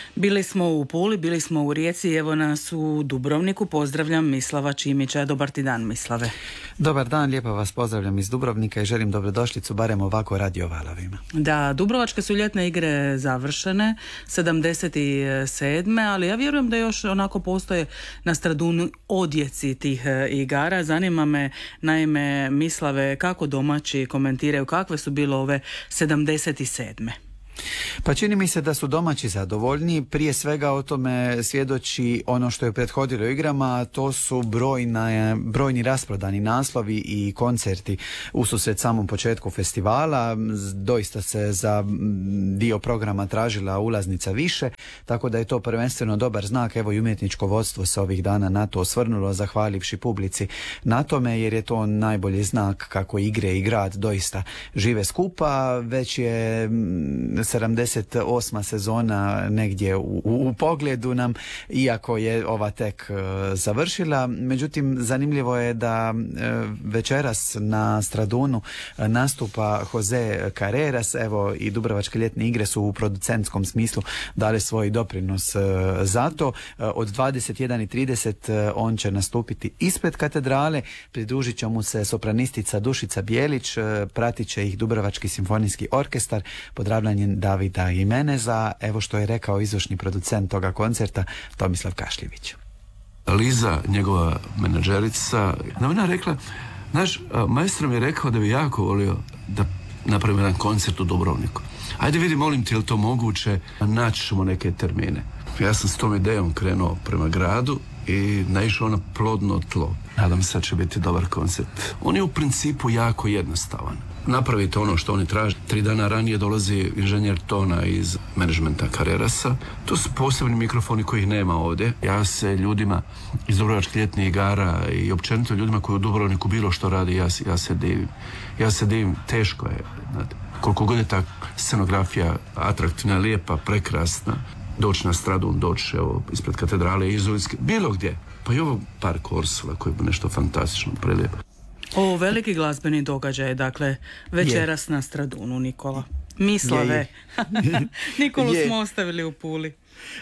Bili smo u Puli, bili smo u Rijeci, evo nas u Dubrovniku. Pozdravljam Mislava Čimića. Dobar ti dan, Mislave. Dobar dan, lijepo vas pozdravljam iz Dubrovnika i želim dobrodošlicu barem ovako radio valovima. Da, Dubrovačke su ljetne igre završene, 77. ali ja vjerujem da još onako postoje na Stradunu odjeci tih igara. Zanima me, naime, Mislave, kako domaći komentiraju, kakve su bilo ove 77. Pa čini mi se da su domaći zadovoljni. Prije svega o tome svjedoči ono što je prethodilo igrama, a to su brojni rasprodani naslovi i koncerti ususret samom početku festivala. Doista se za dio programa tražila ulaznica više, tako da je to prvenstveno dobar znak. Evo i umjetničko vodstvo se ovih dana na to osvrnulo, zahvalivši publici na tome, jer je to najbolji znak kako igre i grad doista žive skupa. Već je 78. sezona negdje u pogledu nam, iako je ova tek završila. Međutim, zanimljivo je da večeras na Stradunu nastupa Jose Carreras. Evo i Dubrovačke ljetne igre su u producentskom smislu dali svoj doprinos za to. Od 21:30 on će nastupiti ispred katedrale, pridružit će mu se sopranistica Dušica Bijelić, pratit će ih Dubrovački simfonijski orkestar pod ravnanjem Davida Jimeneza. Evo što je rekao izvršni producent toga koncerta, Tomislav Kašljević. Liza, njegova menadžerica, ona rekla, naš maestro mi je rekao da bi jako volio da napravimo jedan koncert u Dubrovniku. Ajde vidi, molim ti, je li to moguće, naći ćemo neke termine. Ja sam s tom idejom krenuo prema gradu i naišao na plodno tlo. Nadam se da će biti dobar koncert. On je u principu jako jednostavan. Napravite ono što oni traže. 3 dana ranije dolazi inženjer tona iz menadžmenta Carrerasa. To su posebni mikrofoni kojih nema ovdje. Ja se ljudima iz Dubrovačkih ljetnih igara i općenito ljudima koji u Dubrovniku bilo što radi, ja se divim. Ja se divim, teško je. Znate. Koliko god je ta scenografija atraktivna, lijepa, prekrasna, doći na Stradun, doći ispred katedrale Izoljske, bilo gdje. Pa i ovo Park Orsula koji je nešto fantastično, prelijepo. Ovo veliki glazbeni događaj, dakle, večeras na Stradunu, Nikola. Mislave. Nikolu smo ostavili u Puli.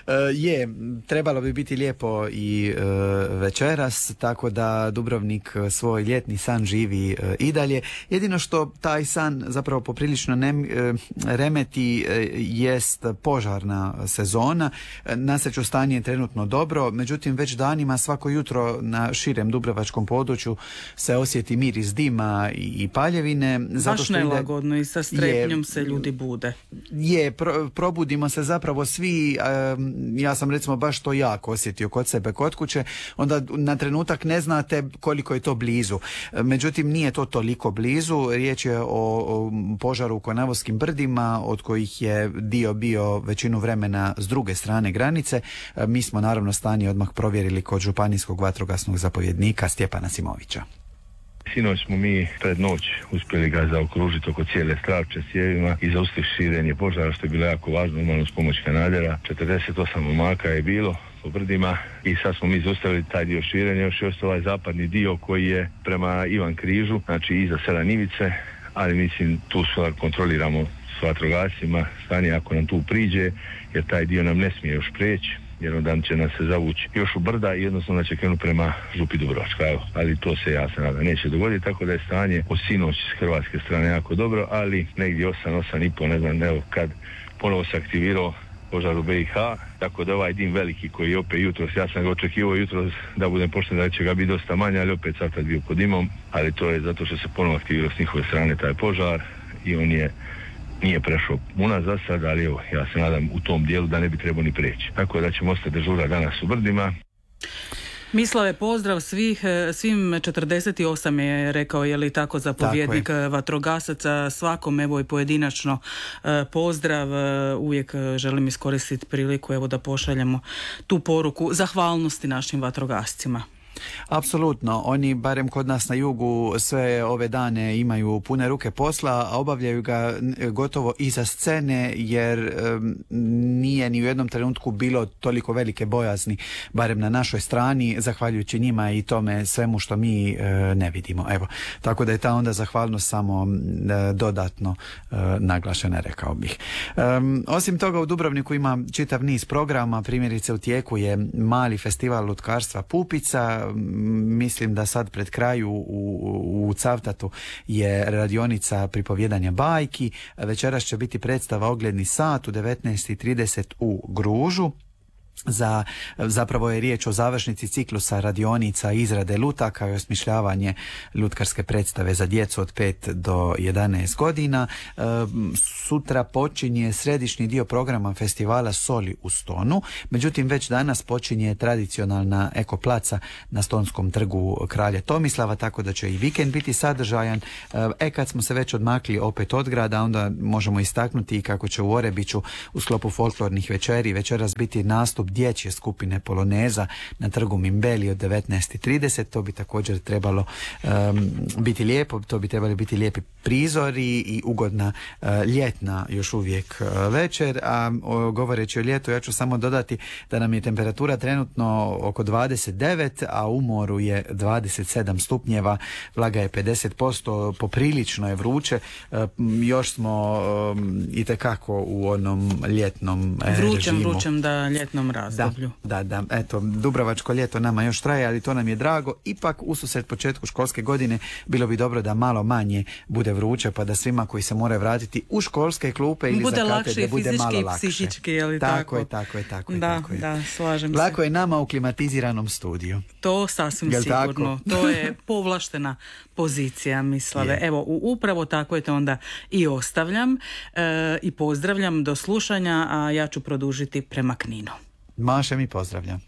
Trebalo bi biti lijepo i večeras, tako da Dubrovnik svoj ljetni san živi i dalje. Jedino što taj san zapravo poprilično remeti jest požarna sezona. Nasreću stanje je trenutno dobro, međutim već danima svako jutro na širem dubrovačkom području se osjeti miris dima i paljevine. Baš nelagodno i sa strepnjom se ljudi bude. Probudimo se zapravo svi. Ja sam recimo baš to jako osjetio kod sebe, kod kuće, onda na trenutak ne znate koliko je to blizu. Međutim, nije to toliko blizu. Riječ je o požaru u Konavoskim brdima, od kojih je dio bio većinu vremena s druge strane granice. Mi smo naravno stanje odmah provjerili kod županijskog vatrogasnog zapovjednika Stjepana Simovića. Sinoć smo mi pred noć uspjeli ga zaokružiti oko cijele Stravče cijevima i zaustaviti širenje požara, što je bilo jako važno, normalno s pomoć kanadera. 48 momaka je bilo po brdima i sad smo mi zaustavili taj dio širenja. Još je ostao ovaj zapadni dio koji je prema Ivan Križu, znači iza sela Nivice, ali mislim tu kontroliramo s vatrogascima stanje ako nam tu priđe, jer taj dio nam ne smije još prijeći, jer onda će nas se zavući još u brda i jednostavno će krenuti prema Župi Dubrovačka. Ali to se, ja se nadam, neće dogoditi, tako da je stanje od sinoć s hrvatske strane jako dobro, ali negdje 8,5, ne znam, evo kad ponovo se aktivirao požar u BiH, tako da ovaj dim veliki koji je opet jutros, ja sam ga očekivao jutros da budem pošten da će ga biti dosta manje, ali opet sad bio pod dimom, ali to je zato što se ponovo aktivirao s njihove strane taj požar i on nije prešao u nas za sad, ali evo, ja se nadam u tom dijelu da ne bi trebao ni preći. Tako da ćemo ostati dežura danas u brdima. Mislave, pozdrav svim 48 je rekao, je li tako, zapovjednik vatrogasaca, svakom evo i pojedinačno pozdrav. Uvijek želim iskoristiti priliku evo da pošaljemo tu poruku zahvalnosti našim vatrogascima. Apsolutno, oni barem kod nas na jugu sve ove dane imaju pune ruke posla, a obavljaju ga gotovo iza scene, jer nije ni u jednom trenutku bilo toliko velike bojazni, barem na našoj strani, zahvaljujući njima i tome svemu što mi ne vidimo. Evo, tako da je ta onda zahvalnost samo dodatno naglašena, rekao bih. Osim toga, u Dubrovniku ima čitav niz programa, primjerice u tijeku je mali festival lutkarstva Pupica, mislim da sad pred kraju u Cavtatu je radionica pripovjedanja bajki, večeras će biti predstava Ogledni sat u 19:30 u Gružu. Zapravo je riječ o završnici ciklusa radionica izrade lutaka i osmišljavanje lutkarske predstave za djecu od 5 do 11 godina. Sutra počinje središnji dio programa festivala Soli u Stonu, međutim već danas počinje tradicionalna ekoplaca na Stonskom trgu Kralja Tomislava, tako da će i vikend biti sadržajan. Kad smo se već odmakli opet od grada, onda možemo istaknuti kako će u Orebiću u sklopu folklornih večeri večeras biti nastup dječje skupine Poloneza na trgu Mimbeli od 19:30. To bi također trebalo biti lijepo, to bi trebali biti lijepi prizori i ugodna ljetna još uvijek večer. A govoreći o ljetu, ja ću samo dodati da nam je temperatura trenutno oko 29, a u moru je 27 stupnjeva, vlaga je 50%, poprilično je vruće, još smo itekako u onom ljetnom režimu. Vrućem, da, ljetnom razdoblju. Da, eto, dubrovačko ljeto nama još traje, ali to nam je drago. Ipak ususret početku školske godine bilo bi dobro da malo manje bude vruće, pa da svima koji se moraju vratiti u školske klupe ili bude za katedre bude malo lakše. Psihički, je li tako? Tako je. Da, slažem se. Lako je nama u klimatiziranom studiju. To sasvim sigurno. To je povlaštena pozicija, Mislave. Evo, upravo tako je to onda i ostavljam i pozdravljam do slušanja, a ja ću produžiti prema Kninu. Mašem i pozdravljam.